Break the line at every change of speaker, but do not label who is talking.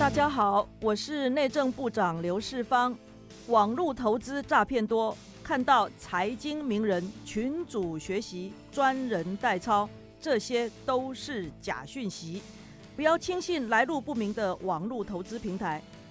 大家好，我是内政部长刘世芳。网络投资诈骗多，看到财经名人群组学习、专人代操，这些都是假讯息。不要轻信来路不明的网络投资平台，